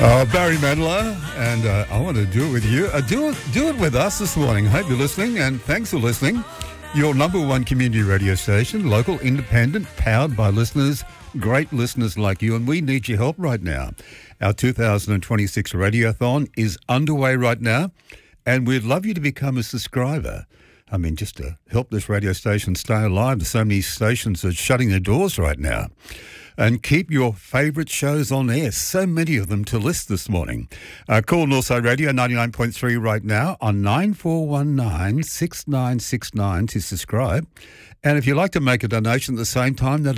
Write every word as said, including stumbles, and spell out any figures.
Uh, Barry Manilow, and uh, I want to do it with you. Uh, do it, do it with us this morning. Hope you're listening, and thanks for listening. Your number one community radio station, local, independent, powered by listeners, great listeners like you, and we need your help right now. Our two thousand twenty-six Radiothon is underway right now, and we'd love you to become a subscriber. I mean, just to help this radio station stay alive. There's so many stations that are shutting their doors right now. And keep your favourite shows on air. So many of them to list this morning. Uh, call Northside Radio ninety-nine point three right now on nine four one nine, six nine six nine to subscribe. And if you'd like to make a donation at the same time, that